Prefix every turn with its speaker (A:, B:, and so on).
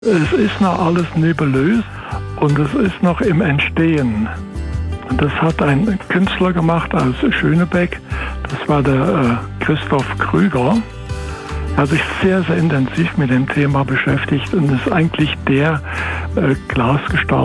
A: Es ist noch alles nebulös und es ist noch im Entstehen. Das hat ein Künstler gemacht aus Schönebeck, das war der Christoph Krüger. Er hat sich sehr, sehr intensiv mit dem Thema beschäftigt und ist eigentlich der Glasgestalter